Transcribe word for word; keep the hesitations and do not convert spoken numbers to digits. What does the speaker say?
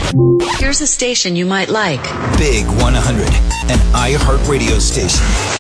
Here's a station you might like. Big one hundred, an iHeartRadio station.